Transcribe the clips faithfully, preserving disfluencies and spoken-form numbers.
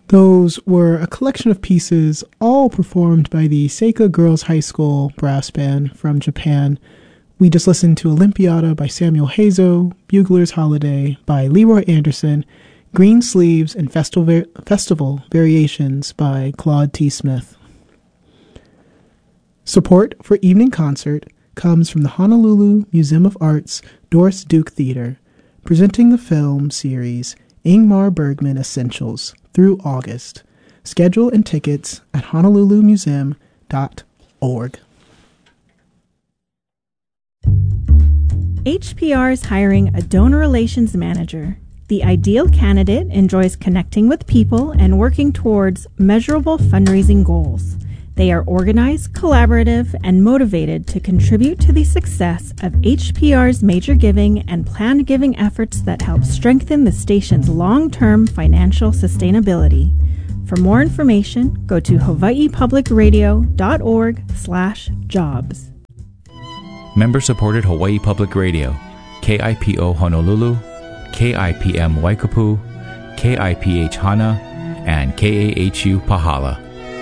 Those were a collection of pieces, all performed by the Seika Girls High School Brass Band from Japan. We just listened to Olympiada by Samuel Hazo, Bugler's Holiday by Leroy Anderson, Green Sleeves, and Festival, Festival Variations by Claude T. Smith. Support for Evening Concert comes from the Honolulu Museum of Art's Doris Duke Theater, presenting the film series Ingmar Bergman Essentials through August. Schedule and tickets at honolulu museum dot org. H P R is hiring a donor relations manager. The ideal candidate enjoys connecting with people and working towards measurable fundraising goals. They are organized, collaborative, and motivated to contribute to the success of H P R's major giving and planned giving efforts that help strengthen the station's long-term financial sustainability. For more information, go to hawaii public radio dot org slash jobs. Member-supported Hawaii Public Radio, K I P O Honolulu, K I P M Waikapu, K I P H Hana, and K A H U Pahala.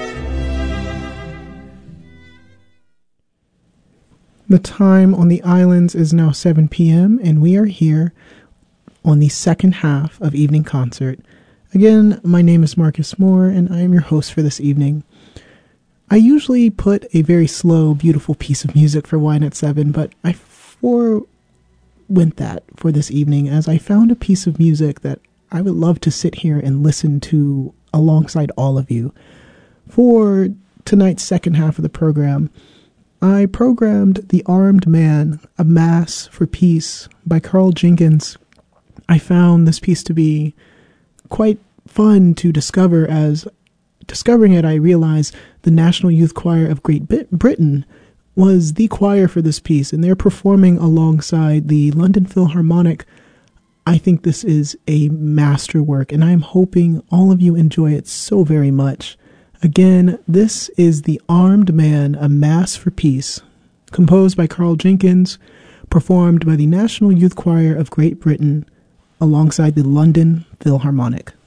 The time on the islands is now seven p.m., and we are here on the second half of Evening Concert. Again, my name is Marcus Moore, and I am your host for this evening. I usually put a very slow, beautiful piece of music for Wine at seven, but I forewent that for this evening as I found a piece of music that I would love to sit here and listen to alongside all of you. For tonight's second half of the program, I programmed The Armed Man, A Mass for Peace by Carl Jenkins. I found this piece to be quite fun to discover. As discovering it, I realized the National Youth Choir of Great Britain was the choir for this piece, and they're performing alongside the London Philharmonic. I think this is a masterwork, and I'm hoping all of you enjoy it so very much. Again, this is The Armed Man, A Mass for Peace, composed by Carl Jenkins, performed by the National Youth Choir of Great Britain, alongside the London Philharmonic.